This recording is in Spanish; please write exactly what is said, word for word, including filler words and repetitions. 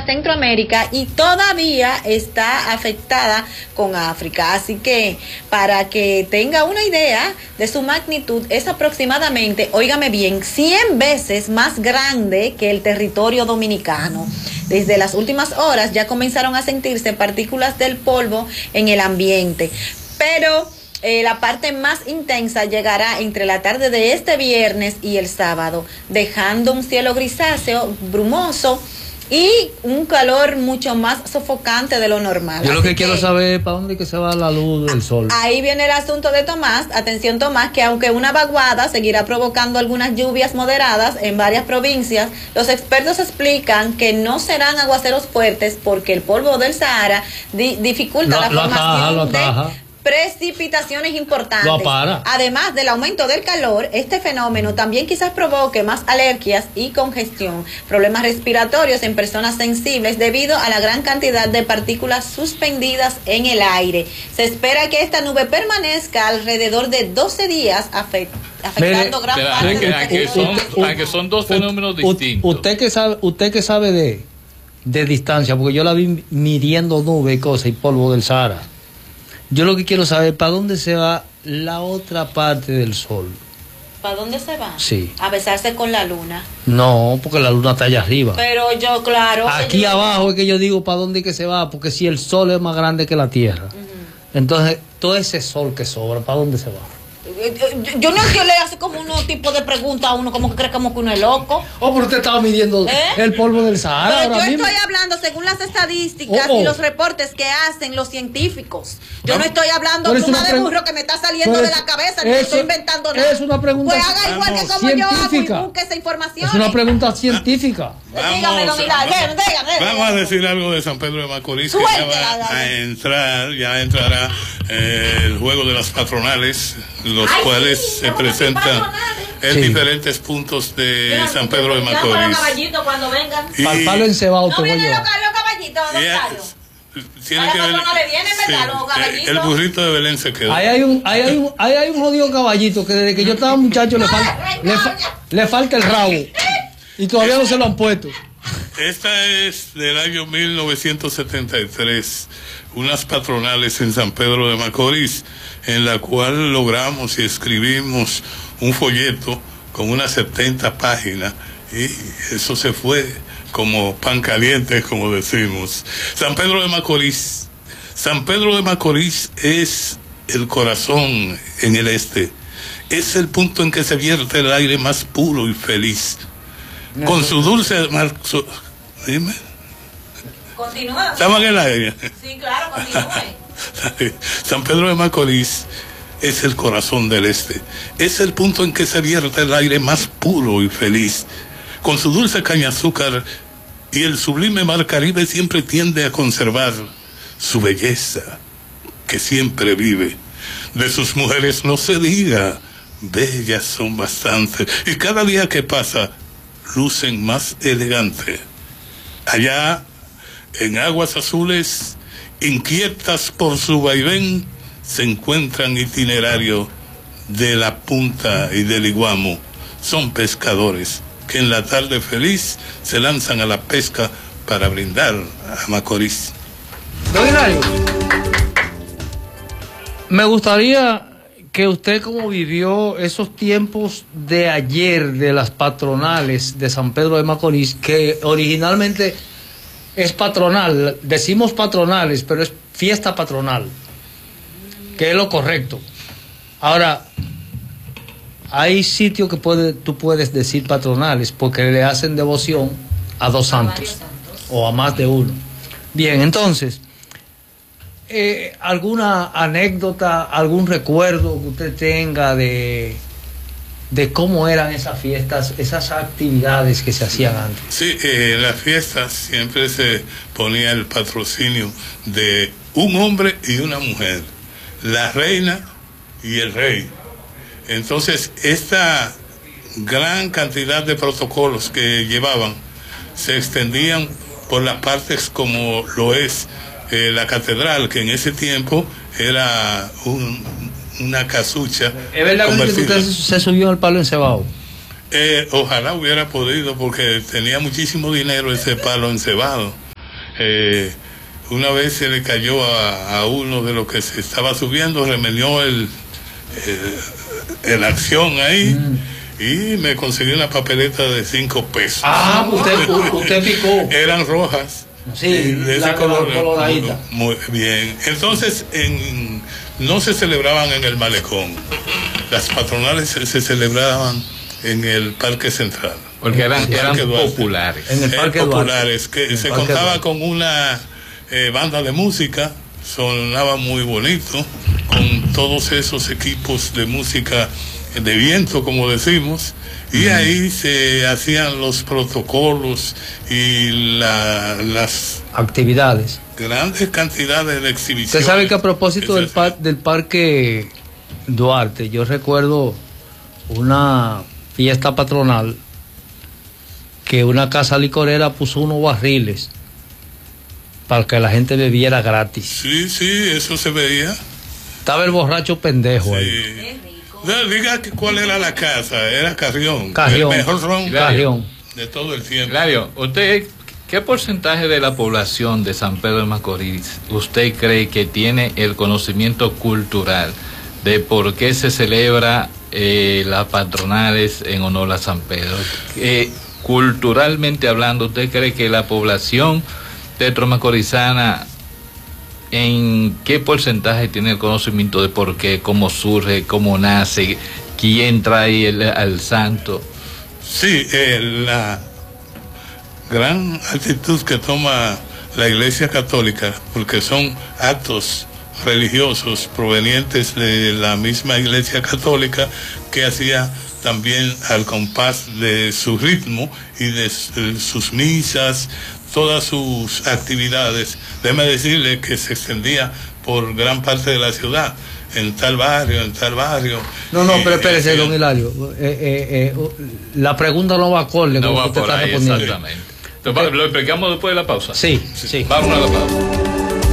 a Centroamérica y todavía está afectada con África. Así que para que tenga una idea de su magnitud, es aproximadamente, óigame bien, cien veces más grande que el territorio dominicano. Desde las últimas horas ya comenzaron a sentirse partículas del polvo en el ambiente, pero Eh, la parte más intensa llegará entre la tarde de este viernes y el sábado, dejando un cielo grisáceo, brumoso y un calor mucho más sofocante de lo normal. Yo Así lo que, que quiero saber es para dónde que se va la luz del sol. Ahí viene el asunto de Tomás. Atención, Tomás, que aunque una vaguada seguirá provocando algunas lluvias moderadas en varias provincias, los expertos explican que no serán aguaceros fuertes porque el polvo del Sahara di dificulta lo, la lo formación ataja, lo ataja. de precipitaciones importantes. Lo para. Además del aumento del calor, este fenómeno también quizás provoque más alergias y congestión, problemas respiratorios en personas sensibles debido a la gran cantidad de partículas suspendidas en el aire. Se espera que esta nube permanezca alrededor de doce días afect afectando gran Pero, parte que, del que son, que son dos fenómenos distintos. Usted que sabe, usted que sabe de, de distancia, porque yo la vi midiendo nubes y cosas y polvo del Sahara. Yo lo que quiero saber, ¿para dónde se va la otra parte del sol? ¿Para dónde se va? Sí. A besarse con la luna. No, porque la luna está allá arriba. Pero yo, claro. Aquí yo... abajo es que yo digo para dónde que se va, porque si el sol es más grande que la tierra, uh-huh. Entonces todo ese sol que sobra, ¿para dónde se va? Yo, yo no es que le hace como unos tipo de preguntas a uno, como que cree como que uno es loco. Oh, pero usted estaba midiendo ¿Eh? el polvo del Sahara. Pero ahora yo mismo. estoy hablando según las estadísticas oh, oh. y los reportes que hacen los científicos. Yo no, no estoy hablando de pluma de burro que me está saliendo de la cabeza, ni estoy inventando nada. Es una pregunta pues haga igual que como yo hago y busque esa información. Es una pregunta científica. Vamos, dígame, don Milagro, vamos, dígame, dígame. vamos a decir algo de San Pedro de Macorís, que ya va a entrar, ya entrará eh, el juego de las patronales, los Ay, cuales sí, se presentan en sí. diferentes puntos de Mira, San Pedro de Macorís. Los caballitos cuando vengan. Y, Para el palo encebado no te voy yo. Los, los caballitos, don Tiene que ver, no le viene, ¿verdad? Sí, el burrito de Belén se quedó. Ahí hay un, ahí hay un, ahí hay un jodido caballito que desde que yo estaba muchacho le, falta, le, fa, le falta el rabo y todavía no se lo han puesto. Esta es del año mil novecientos setenta y tres, unas patronales en San Pedro de Macorís, en la cual logramos y escribimos un folleto con unas setenta páginas y eso se fue como pan caliente, como decimos. San Pedro de Macorís. San Pedro de Macorís es el corazón en el este. Es el punto en que se vierte el aire más puro y feliz. No, con su dulce... Mar... Su... Dime. Continúa. ¿Estamos en el aire? Sí, claro, continúe. San Pedro de Macorís es el corazón del este. Es el punto en que se vierte el aire más puro y feliz. Con su dulce caña azúcar y el sublime mar Caribe siempre tiende a conservar su belleza, que siempre vive. De sus mujeres no se diga, bellas son bastante, y cada día que pasa lucen más elegante. Allá, en aguas azules, inquietas por su vaivén, se encuentran itinerarios de la Punta y del Iguamo. Son pescadores que en la tarde feliz se lanzan a la pesca para brindar a Macorís. Don Hilario, me gustaría que usted, como vivió esos tiempos de ayer de las patronales de San Pedro de Macorís, que originalmente es patronal, decimos patronales, pero es fiesta patronal, que es lo correcto. Ahora, hay sitios que puede, tú puedes decir patronales porque le hacen devoción a dos santos, santos. o a más de uno. Bien, entonces, eh, ¿alguna anécdota, algún recuerdo que usted tenga de, de cómo eran esas fiestas, esas actividades que se hacían antes? Sí, eh, en las fiestas siempre se ponía el patrocinio de un hombre y una mujer, la reina y el rey. Entonces, esta gran cantidad de protocolos que llevaban se extendían por las partes como lo es eh, la catedral, que en ese tiempo era un, una casucha. ¿Es verdad que usted se subió al palo encebado? Eh, ojalá hubiera podido, porque tenía muchísimo dinero ese palo encebado. Eh, una vez se le cayó a, a uno de los que se estaba subiendo, remenió el, el, el acción ahí. Mm. Y me conseguí una papeleta de cinco pesos. Ah, usted, usted picó. Eran rojas. Sí, de ese color. Coloradita. Muy bien. Entonces, en, no se celebraban en el malecón. Las patronales se, se celebraban en el Parque Central. Porque eran, eran populares. En el Parque eran populares, que en se contaba Duarte. Con una eh, banda de música, sonaba muy bonito, con todos esos equipos de música de viento, como decimos, y uh-huh. ahí se hacían los protocolos y la, las actividades, grandes cantidades de exhibiciones. Usted sabe que a propósito del, par, del Parque Duarte, yo recuerdo una fiesta patronal que una casa licorera puso unos barriles para que la gente bebiera gratis. Sí, sí, eso se veía. Estaba el borracho pendejo sí. ahí. No, diga que cuál era la casa, era Carrión, Carrión el mejor ron Carrión de todo el tiempo. Claro, usted, ¿qué porcentaje de la población de San Pedro de Macorís usted cree que tiene el conocimiento cultural de por qué se celebra eh, las patronales en honor a San Pedro? Eh, culturalmente hablando, ¿usted cree que la población tetromacorizana en qué porcentaje tiene el conocimiento de por qué, cómo surge, cómo nace, quién trae el, al santo? Sí, eh, la gran actitud que toma la Iglesia Católica, porque son actos religiosos provenientes de la misma Iglesia Católica, que hacía también al compás de su ritmo y de, de sus misas, todas sus actividades. Déjeme decirle que se extendía por gran parte de la ciudad, en tal barrio, en tal barrio. No, no, pero espérese, eh, don Hilario, eh, eh, eh, la pregunta no va acorde no con va lo que usted por está ahí, respondiendo. Exactamente. Entonces, ¿lo explicamos después de la pausa? Sí, sí. Vamos a la pausa.